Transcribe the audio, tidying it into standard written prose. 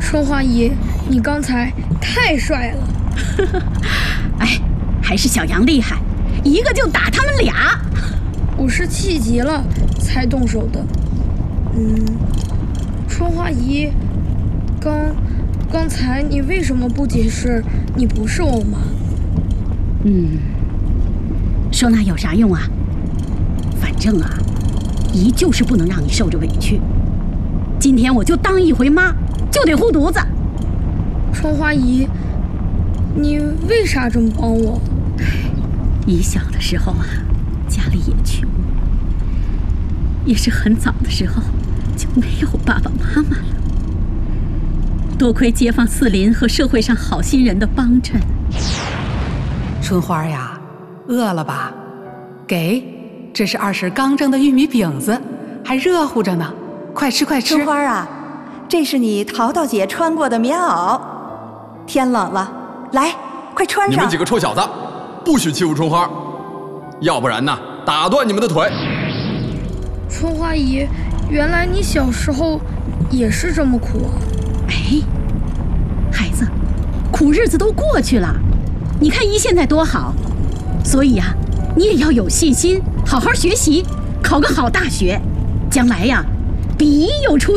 春花姨，你刚才太帅了。 哎，还是小杨厉害，一个就打他们俩。 我是气急了才动手的。春花姨，刚才你为什么不解释你不是我妈？ 说那有啥用啊？反正啊，姨就是不能让你受着委屈。今天我就当一回妈，就得护犊子。 春花姨，你为啥这么帮我？ 姨小的时候啊，家里也穷，也是很早的时候就没有爸爸妈妈了。多亏街坊四邻和社会上好心人的帮衬。 春花呀，饿了吧？给，这是二婶刚蒸的玉米饼子，还热乎着呢，快吃快吃。 春花啊，这是你淘淘姐穿过的棉袄，天冷了，来，快穿上。 你们几个臭小子，不许欺负春花，要不然呢，打断你们的腿。 春花姨，原来你小时候也是这么苦啊！ 哎，孩子，苦日子都过去了，你看姨现在多好。所以啊，你也要有信心，好好学习，考个好大学，将来呀，比姨有出息。